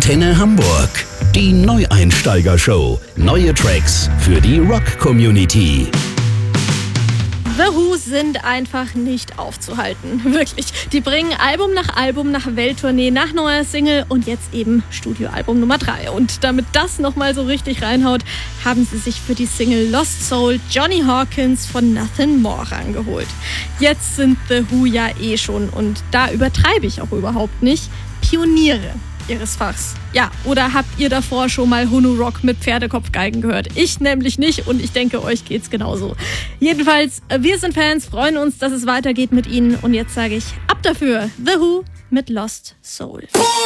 Antenne Hamburg. Die Neueinsteiger-Show. Neue Tracks für die Rock-Community. The Who sind einfach nicht aufzuhalten. Wirklich. Die bringen Album nach Welttournee, nach neuer Single und jetzt eben Studioalbum Nummer 3. Und damit das nochmal so richtig reinhaut, haben sie sich für die Single Lost Soul Johnny Hawkins von Nothing More rangeholt. Jetzt sind The Who ja schon, und da übertreibe ich auch überhaupt nicht, Pioniere ihres Fachs. Ja, oder habt ihr davor schon mal Hunurock mit Pferdekopfgeigen gehört? Ich nämlich nicht, und ich denke, euch geht's genauso. Jedenfalls, wir sind Fans, freuen uns, dass es weitergeht mit ihnen, und jetzt sage ich ab dafür, The Who mit Lost Soul.